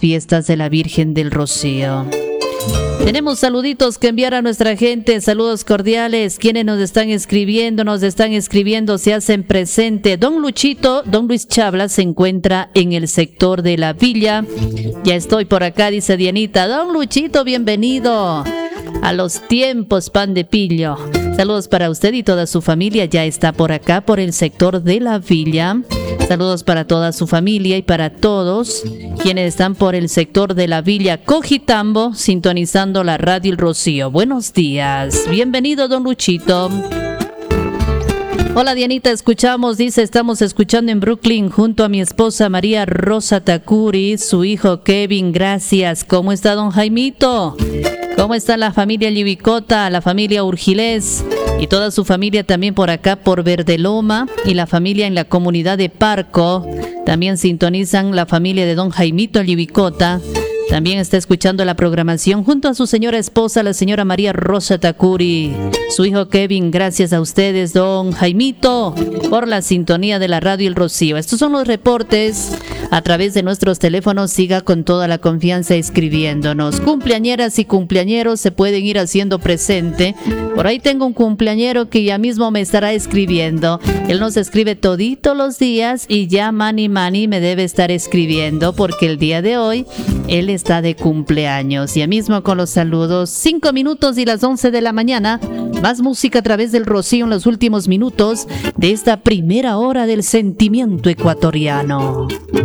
fiestas de la Virgen del Rocío. Tenemos saluditos que enviar a nuestra gente, saludos cordiales, quienes nos están escribiendo, se hacen presente. Don Luis Chabla se encuentra en el sector de la villa. Ya estoy por acá, dice Dianita. Don Luchito, bienvenido a los tiempos, pan de pillo. Saludos para usted y toda su familia, ya está por acá, por el sector de la villa. Saludos para toda su familia y para todos quienes están por el sector de la villa Cojitambo, sintonizando la radio El Rocío. Buenos días, bienvenido don Luchito. Hola Dianita, estamos escuchando en Brooklyn junto a mi esposa María Rosa Takuri, su hijo Kevin, gracias. ¿Cómo está don Jaimito? ¿Cómo está la familia Libicota, la familia Urgilés y toda su familia también por acá por Verdeloma y la familia en la comunidad de Parco? También sintonizan la familia de don Jaimito Libicota. También está escuchando la programación junto a su señora esposa, la señora María Rosa Takuri. Su hijo Kevin, gracias a ustedes, don Jaimito, por la sintonía de la radio El Rocío. Estos son los reportes a través de nuestros teléfonos. Siga con toda la confianza escribiéndonos. Cumpleañeras y cumpleañeros se pueden ir haciendo presente. Por ahí tengo un cumpleañero que ya mismo me estará escribiendo. Él nos escribe toditos los días y ya Mani me debe estar escribiendo porque el día de hoy él está de cumpleaños. Ya mismo con los saludos, 5 minutos y las 11 de la mañana. Más música a través del Rocío en los últimos minutos de esta primera hora del sentimiento ecuatoriano.